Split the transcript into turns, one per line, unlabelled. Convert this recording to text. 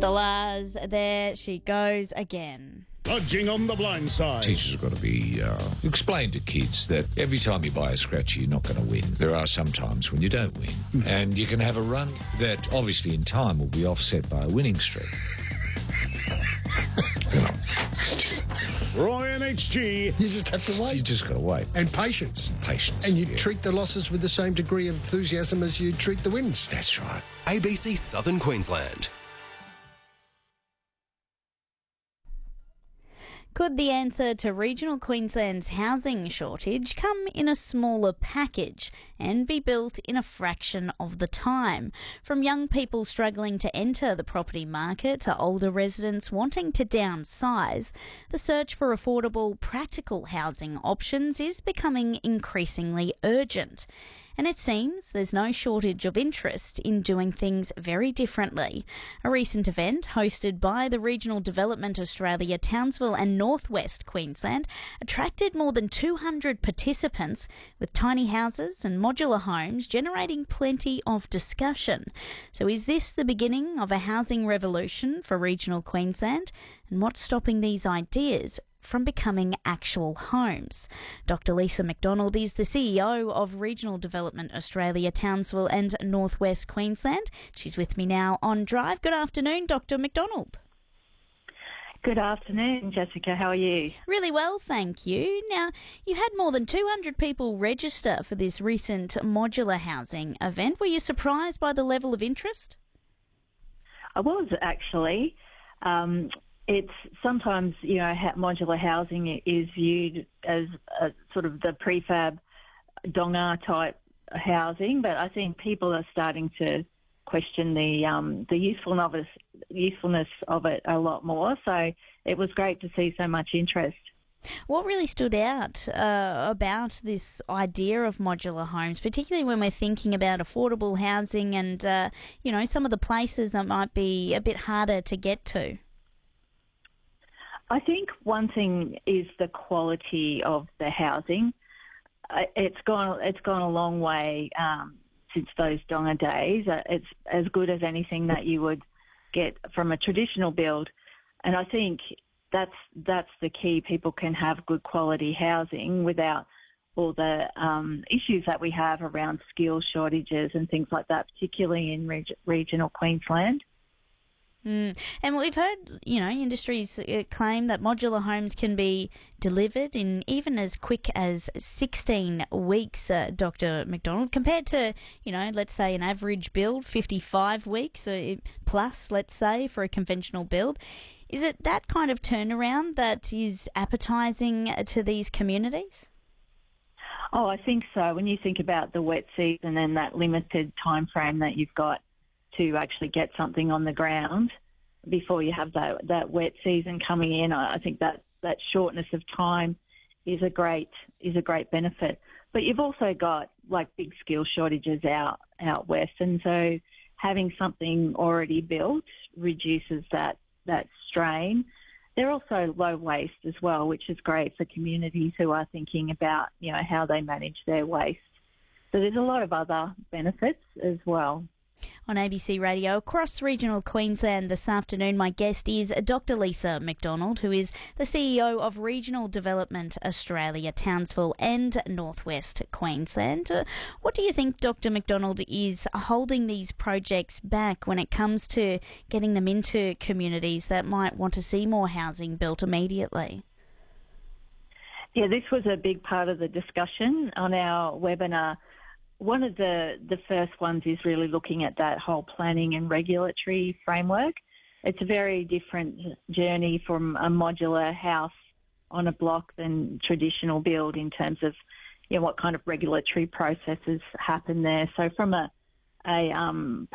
The Lars, there she goes again.
Dodging on the blind side.
Teachers have got to be explain to kids that every time you buy a scratchy, you're not going to win. There are some times when you don't win, and you can have a run that obviously in time will be offset by a winning streak.
Roy and HG.
You just have to wait.
You just got to wait.
And patience.
Patience.
And you treat the losses with the same degree of enthusiasm as you treat the wins.
That's right.
ABC Southern Queensland.
Could the answer to regional Queensland's housing shortage come in a smaller package and be built in a fraction of the time? From young people struggling to enter the property market to older residents wanting to downsize, the search for affordable, practical housing options is becoming increasingly urgent. And it seems there's no shortage of interest in doing things very differently. A recent event hosted by the Regional Development Australia Townsville and Northwest Queensland attracted more than 200 participants, with tiny houses and modular homes generating plenty of discussion. So is this the beginning of a housing revolution for regional Queensland? And what's stopping these ideas from becoming actual homes? Dr. Lisa McDonald is the CEO of Regional Development Australia, Townsville and Northwest Queensland. She's with me now on Drive. Good afternoon, Dr. McDonald.
Good afternoon, Jessica. How are you?
Really well, thank you. Now, you had more than 200 people register for this recent modular housing event. Were you surprised by the level of interest?
I was, actually. It's sometimes, modular housing is viewed as a sort of the prefab donga type housing, but I think people are starting to question the usefulness of it a lot more. So it was great to see so much interest.
What really stood out about this idea of modular homes, particularly when we're thinking about affordable housing and, some of the places that might be a bit harder to get to?
I think one thing is the quality of the housing. It's gone a long way since those donga days. It's as good as anything that you would get from a traditional build, and I think that's the key. People can have good quality housing without all the issues that we have around skill shortages and things like that, particularly in regional Queensland.
And we've heard, industries claim that modular homes can be delivered in even as quick as 16 weeks, Dr. McDonald, compared to, let's say an average build, 55 weeks plus, let's say, for a conventional build. Is it that kind of turnaround that is appetising to these communities?
Oh, I think so. When you think about the wet season and that limited time frame that you've got to actually get something on the ground before you have that wet season coming in, I think that shortness of time is a great benefit. But you've also got like big skill shortages out west, and so having something already built reduces that strain. They're also low waste as well, which is great for communities who are thinking about how they manage their waste. So there's a lot of other benefits as well.
On ABC Radio across regional Queensland this afternoon, my guest is Dr. Lisa McDonald, who is the CEO of Regional Development Australia, Townsville and Northwest Queensland. What do you think, Dr. McDonald, is holding these projects back when it comes to getting them into communities that might want to see more housing built immediately?
Yeah, this was a big part of the discussion on our webinar. One of the first ones is really looking at that whole planning and regulatory framework. It's a very different journey from a modular house on a block than traditional build in terms of what kind of regulatory processes happen there. So from a